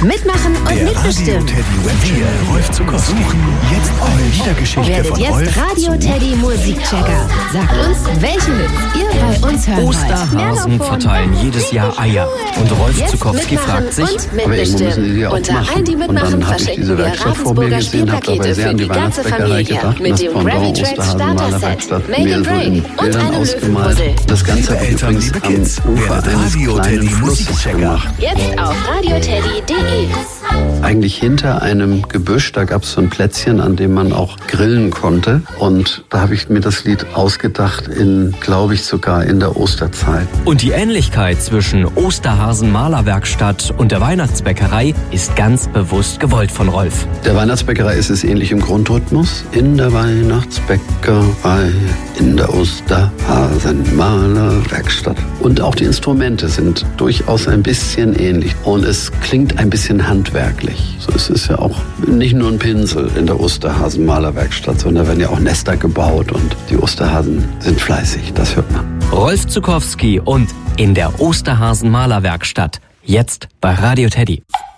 Mitmachen und Der mitbestimmen. Radio Teddy Webchannel Rolf Zuckowski. Jetzt eure Liedergeschichte Werdet von jetzt Rolf Radio Teddy Musikchecker. Sagt uns, welche Hits ihr bei uns hören wollt. Osterhasen verteilen jedes Jahr Eier. Und Rolf Jetzt Zuckowski mitmachen fragt sich, und Aber irgendwo müssen die mitbestimmen. auch Unter machen. allen, die Und mitmachen, dann habe ich verschenken diese wir Werkstatt vor mir Ravensburger gesehen, habe dabei Spielpakete sehr an für die die ganze Weihnachtsbäckerei Familie. gedacht. Mit Das dem Pendant Gravy Track Osterhasen Starter Set, Malerwerkstatt Make mir and so in Break und Bildern einem ausgemalt. Löwenpuzzle. Das Ganze Liebe habe ich Eltern, übrigens liebe am Kids, Ufer werdet eines Radio kleinen Teddy Flusses Musikchecker. gemacht. Jetzt auf radioteddy.de. Eigentlich hinter einem Gebüsch, da gab es so ein Plätzchen, an dem man auch grillen konnte. Und da habe ich mir das Lied ausgedacht, glaube ich, sogar in der Osterzeit. und die Ähnlichkeit zwischen Osterhasen Malerwerkstatt und der Weihnachtsbäckerei ist ganz bewusst gewollt von Rolf. Der Weihnachtsbäckerei ist es ähnlich im Grundrhythmus. In der Weihnachtsbäckerei, in der Osterhasenmalerwerkstatt. Und auch die Instrumente sind durchaus ein bisschen ähnlich. Und es klingt ein bisschen handwerklich. So, es ist ja auch nicht nur ein Pinsel in der Osterhasenmalerwerkstatt, sondern da werden ja auch Nester gebaut und die Osterhasen sind fleißig, das hört man. Rolf Zuckowski und in der Osterhasen Malerwerkstatt. Jetzt bei Radio Teddy.